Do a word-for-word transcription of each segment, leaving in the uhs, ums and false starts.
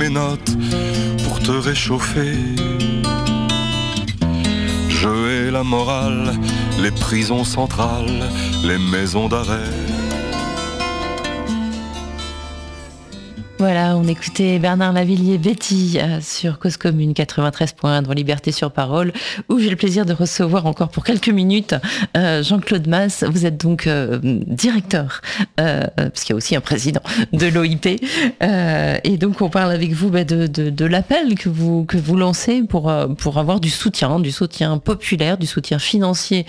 notes pour te réchauffer. Je hais la morale, les prisons centrales, les maisons d'arrêt. Voilà, on écoutait Bernard Lavilliers Betty sur Cause Commune quatre-vingt-treize point un dans Liberté sur Parole, où j'ai le plaisir de recevoir encore pour quelques minutes euh, Jean-Claude Mas. Vous êtes donc euh, directeur, euh, parce qu'il y a aussi un président de l'O I P, euh, et donc on parle avec vous bah, de, de, de l'appel que vous, que vous lancez pour, pour avoir du soutien, du soutien populaire, du soutien financier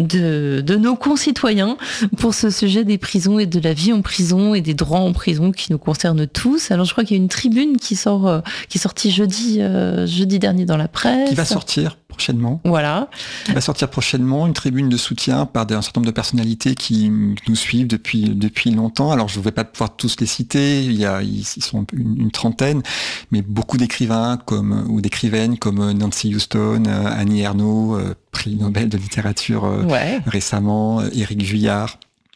de, de nos concitoyens pour ce sujet des prisons et de la vie en prison et des droits en prison qui nous concernent tous. Alors je crois qu'il y a une tribune qui sort, euh, qui est sortie jeudi, euh, jeudi dernier dans la presse. Qui va sortir prochainement. Voilà. Qui va sortir prochainement, une tribune de soutien par un certain nombre de personnalités qui nous suivent depuis, depuis longtemps. Alors je ne vais pas pouvoir tous les citer, il y a, ils sont une, une trentaine, mais beaucoup d'écrivains comme, ou d'écrivaines comme Nancy Houston, Annie Ernaux, prix Nobel de littérature ouais. récemment, Éric Vuillard.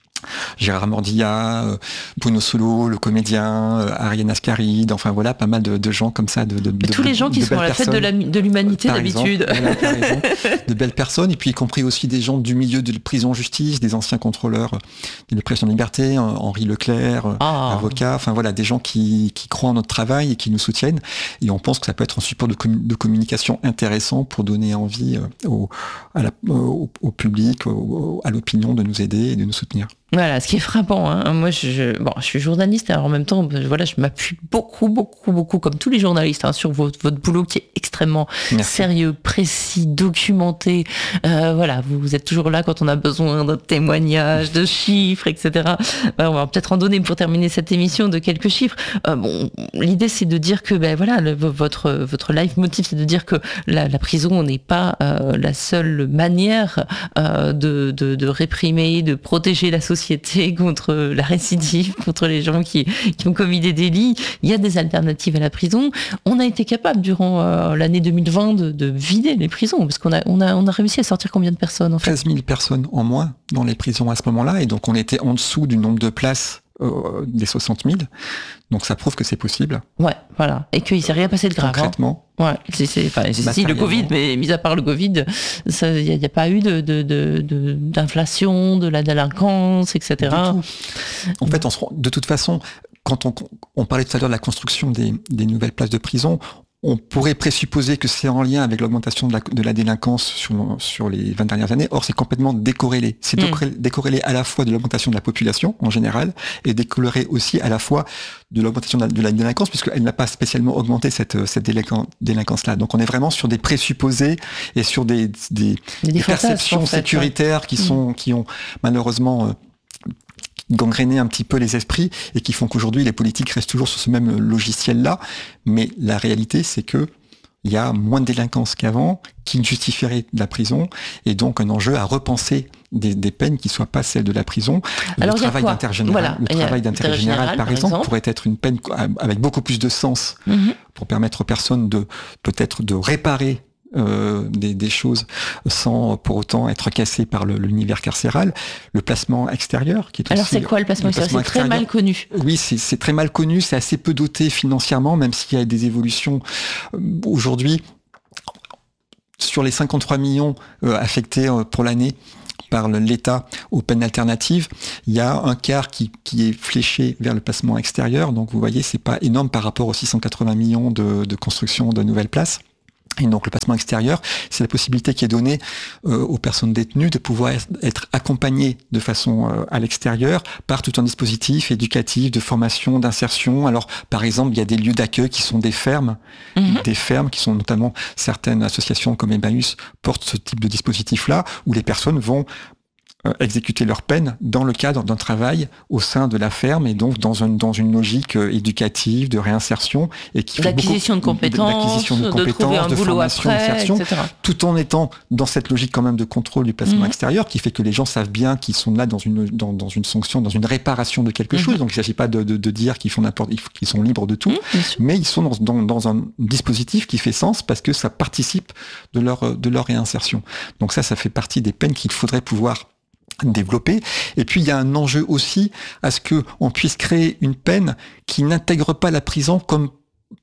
Gérard Mordillat, euh, Bruno Solo, le comédien, euh, Ariane Ascaride, enfin voilà, pas mal de, de gens comme ça. De, de, de tous les gens qui sont à la fête de, la, de l'humanité par d'habitude. Exemple, voilà, raison, de belles personnes, et puis y compris aussi des gens du milieu de la prison-justice, des anciens contrôleurs de la prison de liberté, Henri Leclerc, ah. avocat, enfin voilà, des gens qui, qui croient en notre travail et qui nous soutiennent. Et on pense que ça peut être un support de, com- de communication intéressant pour donner envie euh, au, à la, au, au public, au, à l'opinion de nous aider et de nous soutenir. Voilà, ce qui est frappant, hein. Moi, je, je, bon, je suis journaliste, alors en même temps, voilà, je m'appuie beaucoup, beaucoup, beaucoup, comme tous les journalistes, hein, sur votre, votre boulot qui est extrêmement Merci. sérieux, précis, documenté. Euh, voilà, vous, vous êtes toujours là quand on a besoin de témoignages, de chiffres, et cetera. Ben, on va peut-être en donner pour terminer cette émission de quelques chiffres. Euh, bon, l'idée, c'est de dire que, ben voilà, le, votre votre life motif, c'est de dire que la, la prison n'est pas euh, la seule manière euh, de, de, de réprimer, de protéger la société contre la récidive, contre les gens qui, qui ont commis des délits. Il y a des alternatives à la prison. On a été capable durant euh, l'année deux mille vingt de, de vider les prisons, parce qu'on a, on a, on a réussi à sortir combien de personnes en fait ? treize mille personnes en moins dans les prisons à ce moment-là, et donc on était en dessous du nombre de places euh, des soixante mille. Donc ça prouve que c'est possible. Ouais, voilà. Et qu'il ne s'est rien passé de grave. Concrètement. Hein. Ouais, c'est, c'est, enfin, c'est si le Covid, mais mis à part le Covid, il n'y a, a pas eu de, de, de, de, d'inflation, de la délinquance, et cetera. En fait, on se rend, de toute façon, quand on, on parlait tout à l'heure de la construction des, des nouvelles places de prison, on pourrait présupposer que c'est en lien avec l'augmentation de la, de la délinquance sur, sur les vingt dernières années. Or, c'est complètement décorrélé. C'est mmh. décorrélé à la fois de l'augmentation de la population, en général, et décorrélé aussi à la fois de l'augmentation de la, de la délinquance, puisqu'elle n'a pas spécialement augmenté cette, cette délinquance, délinquance-là. Donc, on est vraiment sur des présupposés et sur des, des, des, des perceptions en fait, sécuritaires ouais. qui, sont, mmh. qui ont malheureusement... Euh, gangréner un petit peu les esprits et qui font qu'aujourd'hui les politiques restent toujours sur ce même logiciel-là. Mais la réalité, c'est que il y a moins de délinquance qu'avant, qui justifierait de la prison, et donc un enjeu à repenser des, des peines qui ne soient pas celles de la prison. Alors, le travail d'intérêt général, voilà, le travail d'intérêt général, général, par, par exemple, exemple, pourrait être une peine avec beaucoup plus de sens mm-hmm. pour permettre aux personnes de peut-être de réparer Euh, des, des choses sans pour autant être cassées par le, l'univers carcéral. Le placement extérieur, qui est Alors aussi, c'est quoi le placement, le placement extérieur ? C'est très mal connu. Oui, c'est, c'est très mal connu, c'est assez peu doté financièrement, même s'il y a des évolutions euh, aujourd'hui. Sur les cinquante-trois millions euh, affectés euh, pour l'année par l'État aux peines alternatives, il y a un quart qui, qui est fléché vers le placement extérieur. Donc vous voyez, c'est pas énorme par rapport aux six cent quatre-vingts millions de, de construction de nouvelles places. Et donc le placement extérieur, c'est la possibilité qui est donnée euh, aux personnes détenues de pouvoir être accompagnées de façon euh, à l'extérieur par tout un dispositif éducatif, de formation, d'insertion. Alors par exemple, il y a des lieux d'accueil qui sont des fermes, mmh. des fermes qui sont notamment certaines associations comme Emmaüs portent ce type de dispositif-là, où les personnes vont exécuter leur peine dans le cadre d'un travail au sein de la ferme et donc dans une, dans une logique éducative, de réinsertion et qui fait l'acquisition beaucoup, de compétences, de, l'acquisition de, compétences, de trouver un de boulot formation, après, d'insertion, et cetera. Tout en étant dans cette logique quand même de contrôle du placement mmh. extérieur qui fait que les gens savent bien qu'ils sont là dans une, dans, dans une sanction, dans une réparation de quelque mmh. chose. Donc il ne s'agit pas de, de, de dire qu'ils font n'importe, qu'ils sont libres de tout, mmh. mais ils sont dans, dans, dans un dispositif qui fait sens parce que ça participe de leur, de leur réinsertion. Donc ça, ça fait partie des peines qu'il faudrait pouvoir développer. Et puis il y a un enjeu aussi à ce que on puisse créer une peine qui n'intègre pas la prison comme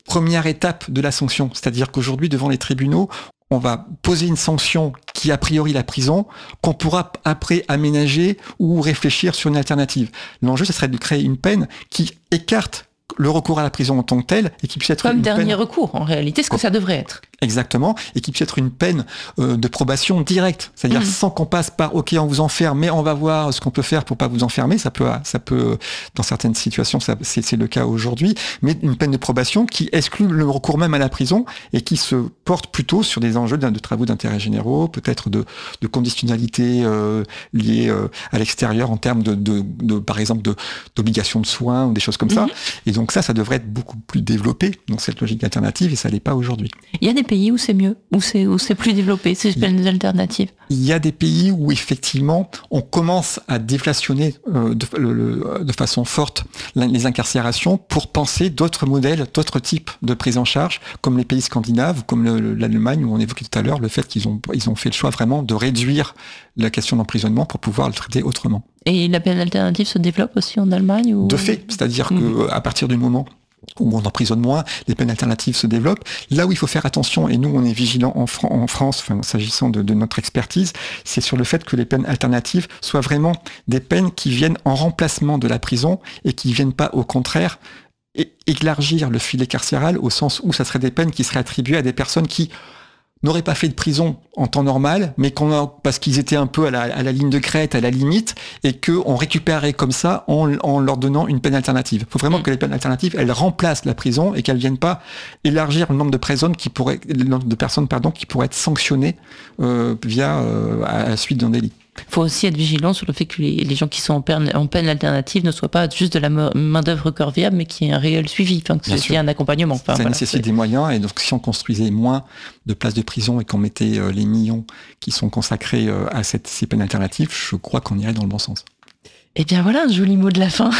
première étape de la sanction. C'est-à-dire qu'aujourd'hui, devant les tribunaux, on va poser une sanction qui est a priori la prison, qu'on pourra après aménager ou réfléchir sur une alternative. L'enjeu, ce serait de créer une peine qui écarte le recours à la prison en tant que tel et qui puisse être comme une dernier peine... recours en réalité, ce que ça devrait être. Exactement, et qui puisse être une peine euh, de probation directe, c'est-à-dire mmh. sans qu'on passe par ok on vous enferme, mais on va voir ce qu'on peut faire pour pas vous enfermer. Ça peut, ça peut dans certaines situations, ça, c'est, c'est le cas aujourd'hui, mais une peine de probation qui exclut le recours même à la prison et qui se porte plutôt sur des enjeux de, de travaux d'intérêt généraux, peut-être de, de conditionnalité euh, liées euh, à l'extérieur en termes de, de, de par exemple de, d'obligations de soins ou des choses comme mmh. ça. Et donc ça, ça devrait être beaucoup plus développé dans cette logique alternative et ça l'est pas aujourd'hui. Il y a des pays où c'est mieux, où c'est, où c'est plus développé, ces peines alternatives. Il y a des pays où effectivement on commence à déflationner euh, de, le, de façon forte les incarcérations pour penser d'autres modèles, d'autres types de prise en charge, comme les pays scandinaves, comme le, l'Allemagne où on évoquait tout à l'heure le fait qu'ils ont, ils ont fait le choix vraiment de réduire la question d'emprisonnement pour pouvoir le traiter autrement. Et la peine alternative se développe aussi en Allemagne ou... De fait, c'est-à-dire mmh. qu'à partir du moment où on emprisonne moins, les peines alternatives se développent. Là où il faut faire attention, et nous on est vigilants en, Fran- en France, enfin, s'agissant de, de notre expertise, c'est sur le fait que les peines alternatives soient vraiment des peines qui viennent en remplacement de la prison et qui ne viennent pas au contraire é- élargir le filet carcéral au sens où ça serait des peines qui seraient attribuées à des personnes qui n'auraient pas fait de prison en temps normal, mais qu'on a, parce qu'ils étaient un peu à la, à la ligne de crête, à la limite, et qu'on récupérait comme ça en, en leur donnant une peine alternative. Il faut vraiment mmh. que les peines alternatives, elles remplacent la prison et qu'elles viennent pas élargir le nombre de personnes qui pourraient, le nombre de personnes, pardon, qui pourraient être sanctionnées euh, via euh, à la suite d'un délit. Il faut aussi être vigilant sur le fait que les, les gens qui sont en peine, en peine alternative ne soient pas juste de la main-d'œuvre corvéable, mais qu'il y ait un réel suivi, enfin, que qu'il y ait un accompagnement. Enfin, ça voilà, nécessite c'est... des moyens, et donc si on construisait moins de places de prison et qu'on mettait euh, les millions qui sont consacrés euh, à cette, ces peines alternatives, je crois qu'on irait dans le bon sens. Eh bien voilà, un joli mot de la fin.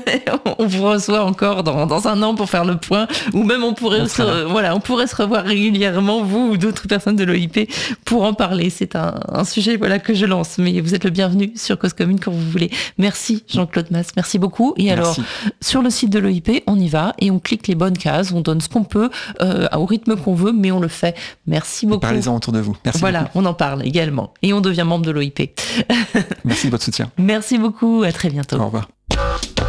On vous reçoit encore dans, dans un an pour faire le point, ou même on pourrait, se, euh, voilà, on pourrait se revoir régulièrement, vous ou d'autres personnes de l'O I P, pour en parler. C'est un, un sujet voilà, que je lance, mais vous êtes le bienvenu sur Cause Commune quand vous voulez. Merci Jean-Claude Mas, merci beaucoup. Et merci. Alors, sur le site de l'O I P, on y va et on clique les bonnes cases, on donne ce qu'on peut, euh, au rythme qu'on veut, mais on le fait. Merci beaucoup. Parlez-en autour de vous. Merci voilà, beaucoup. On en parle également. Et on devient membre de l'O I P. Merci de votre soutien. Merci beaucoup. À très bientôt. Au revoir.